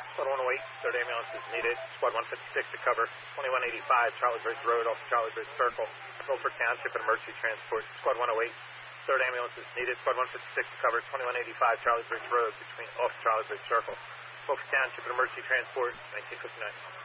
Squad 108, third ambulance is needed. Squad 156 to cover 2185 Charlie Bridge Road off Charlie Bridge Circle. Milford Township and emergency transport. Squad 108, third ambulance is needed. Squad 156 to cover 2185 Charlie Bridge Road off Charlie Bridge Circle. Milford Township and emergency transport, 1959.